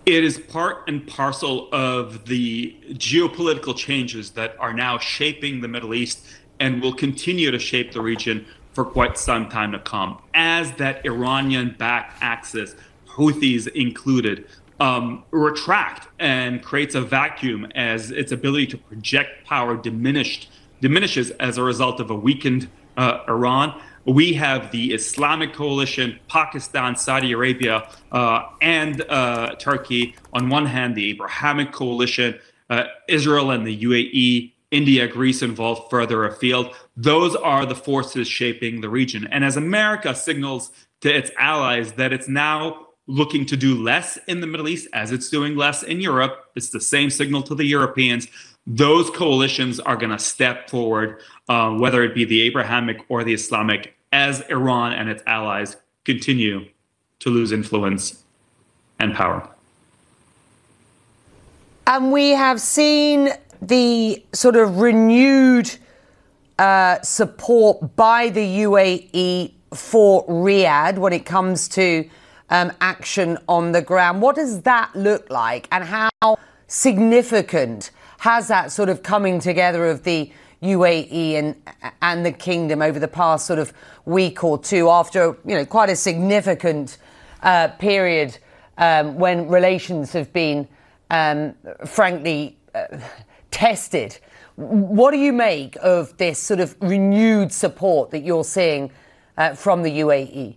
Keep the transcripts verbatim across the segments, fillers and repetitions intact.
It is part and parcel of the geopolitical changes that are now shaping the Middle East and will continue to shape the region for quite some time to come. As that Iranian-backed axis, Houthis included, um, retract and creates a vacuum as its ability to project power diminished diminishes as a result of a weakened uh, Iran. We have the Islamic coalition, Pakistan, Saudi Arabia, uh, and uh, Turkey. On one hand, the Abrahamic coalition, uh, Israel and the U A E, India, Greece involved further afield. Those are the forces shaping the region. And as America signals to its allies that it's now looking to do less in the Middle East, as it's doing less in Europe, it's the same signal to the Europeans. Those coalitions are going to step forward, uh, whether it be the Abrahamic or the Islamic, as Iran and its allies continue to lose influence and power. And we have seen the sort of renewed uh, support by the U A E for Riyadh when it comes to um, action on the ground. What does that look like, and how significant has that sort of coming together of the U A E and and the kingdom over the past sort of week or two, after, you know, quite a significant uh, period um, when relations have been, um, frankly, uh, tested? What do you make of this sort of renewed support that you're seeing uh, from the U A E?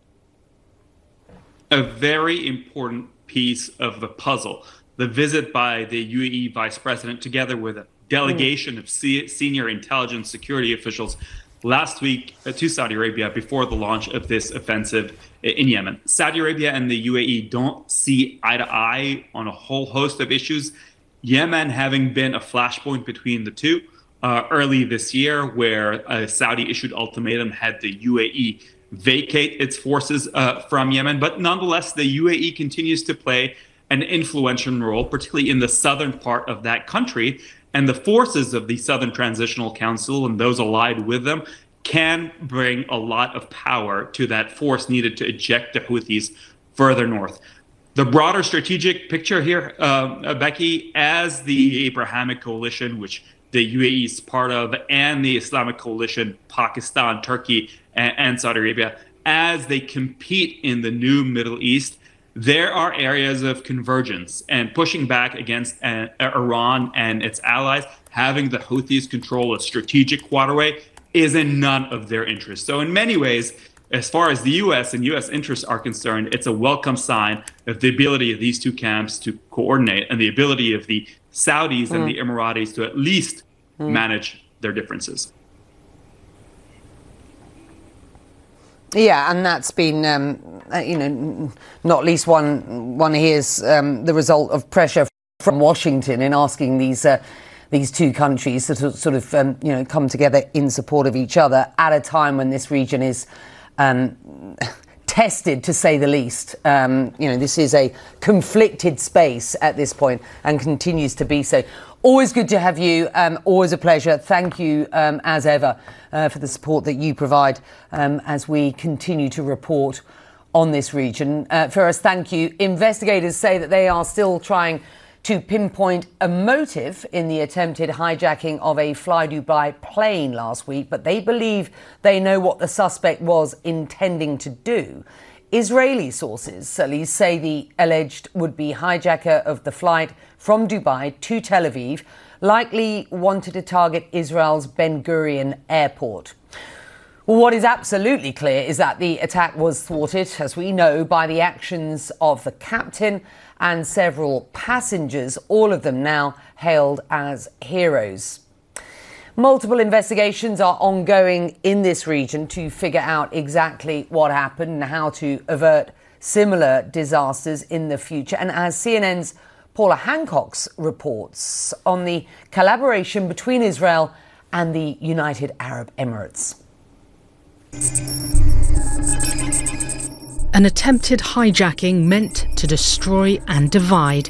A very important piece of the puzzle. The visit by the U A E vice president, together with a delegation mm. of se- senior intelligence security officials last week uh, to Saudi Arabia before the launch of this offensive in Yemen. Saudi Arabia and the U A E don't see eye to eye on a whole host of issues. Yemen having been a flashpoint between the two uh, early this year, where a Saudi issued ultimatum had the U A E vacate its forces uh, from Yemen. But nonetheless, the U A E continues to play an influential role, particularly in the southern part of that country. And the forces of the Southern Transitional Council and those allied with them can bring a lot of power to that force needed to eject the Houthis further north. The broader strategic picture here, uh, Becky, as the Abrahamic coalition, which the U A E is part of, and the Islamic coalition, Pakistan, Turkey, and, and Saudi Arabia, as they compete in the new Middle East, there are areas of convergence, and pushing back against uh, Iran and its allies, having the Houthis control a strategic waterway is in none of their interests. So in many ways, as far as the U S and U S interests are concerned, it's a welcome sign of the ability of these two camps to coordinate and the ability of the Saudis mm. and the Emiratis to at least mm. manage their differences. Yeah, and that's been, um, you know, not least one one hears um, the result of pressure from Washington in asking these uh, these two countries to sort of, um, you know, come together in support of each other at a time when this region is um, tested, to say the least. Um, you know, this is a conflicted space at this point and continues to be so. Always good to have you. Um, always a pleasure. Thank you, um, as ever, uh, for the support that you provide um, as we continue to report on this region. Uh, Firas, thank you. Investigators say that they are still trying to pinpoint a motive in the attempted hijacking of a Fly Dubai plane last week, but they believe they know what the suspect was intending to do. Israeli sources at least say the alleged would-be hijacker of the flight from Dubai to Tel Aviv likely wanted to target Israel's Ben Gurion airport. Well, what is absolutely clear is that the attack was thwarted, as we know, by the actions of the captain and several passengers, all of them now hailed as heroes. Multiple investigations are ongoing in this region to figure out exactly what happened and how to avert similar disasters in the future. And as C N N's Paula Hancock reports on the collaboration between Israel and the United Arab Emirates. An attempted hijacking meant to destroy and divide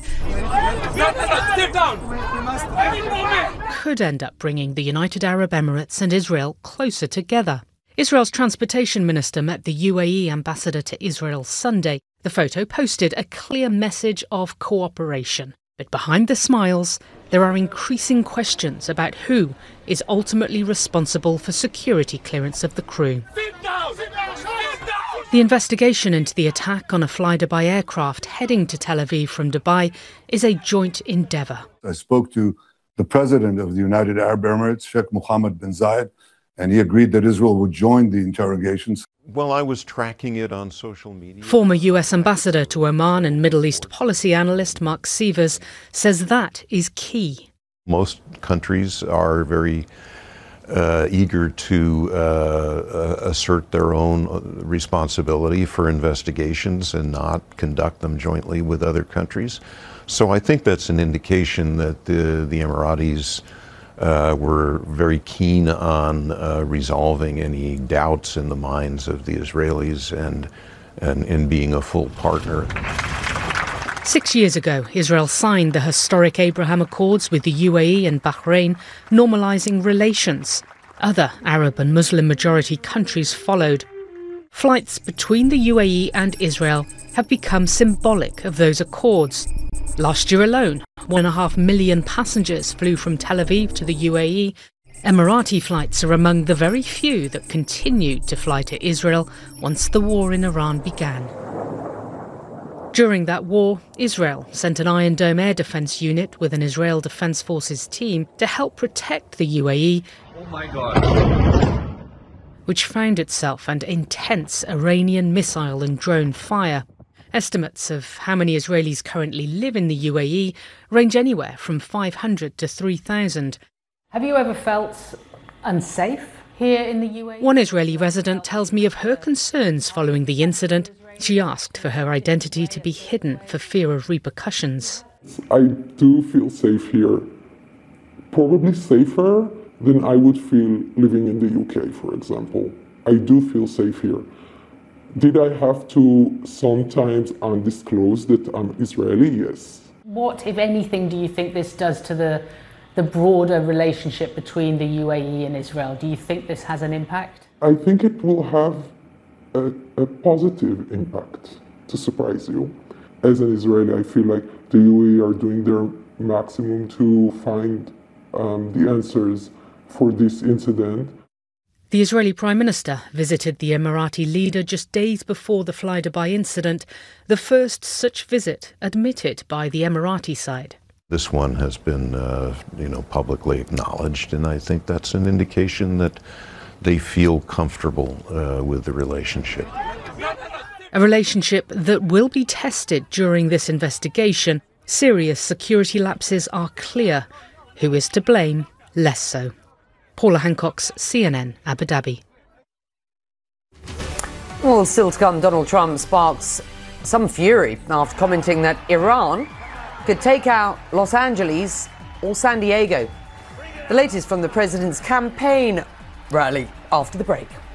could end up bringing the United Arab Emirates and Israel closer together. Israel's transportation minister met the U A E ambassador to Israel Sunday The photo posted a clear message of cooperation. But behind the smiles, there are increasing questions about who is ultimately responsible for security clearance of the crew. The investigation into the attack on a Flydubai aircraft heading to Tel Aviv from Dubai is a joint endeavour. I spoke to the president of the United Arab Emirates, Sheikh Mohammed bin Zayed, and he agreed that Israel would join the interrogations. Well, I was tracking it on social media. Former U S ambassador to Oman and Middle East policy analyst Mark Sievers says that is key. Most countries are very uh, eager to uh, assert their own responsibility for investigations and not conduct them jointly with other countries. So I think that's an indication that the, the Emiratis Uh, were very keen on uh, resolving any doubts in the minds of the Israelis and, and in being a full partner. Six years ago, Israel signed the historic Abraham Accords with the U A E and Bahrain, normalising relations. Other Arab and Muslim majority countries followed. Flights between the U A E and Israel have become symbolic of those accords. Last year alone, one and a half million passengers flew from Tel Aviv to the U A E. Emirati flights are among the very few that continued to fly to Israel once the war in Iran began. During that war, Israel sent an Iron Dome air defence unit with an Israel Defence Forces team to help protect the U A E, Oh my God. which found itself under intense Iranian missile and drone fire. Estimates of how many Israelis currently live in the U A E range anywhere from five hundred to three thousand. Have you ever felt unsafe here in the U A E? One Israeli resident tells me of her concerns following the incident. She asked for her identity to be hidden for fear of repercussions. I do feel safe here, probably safer than I would feel living in the U K, for example. I do feel safe here. Did I have to sometimes undisclose that I'm Israeli? Yes. What, if anything, do you think this does to the, the broader relationship between the U A E and Israel? Do you think this has an impact? I think it will have a, a positive impact, to surprise you. As an Israeli, I feel like the U A E are doing their maximum to find um, the answers for this incident. The Israeli Prime Minister visited the Emirati leader just days before the Flydubai incident, the first such visit admitted by the Emirati side. This one has been, uh, you know, publicly acknowledged, and I think that's an indication that they feel comfortable uh, with the relationship. A relationship that will be tested during this investigation. Serious security lapses are clear. Who is to blame? Less so. Paula Hancock's C N N, Abu Dhabi. Well, still to come, Donald Trump sparks some fury after commenting that Iran could take out Los Angeles or San Diego. The latest from the president's campaign rally after the break.